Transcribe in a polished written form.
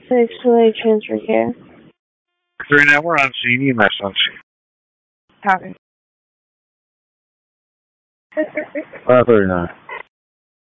628 transfer care. 39, we're on scene. EMS on scene. Copy. 539.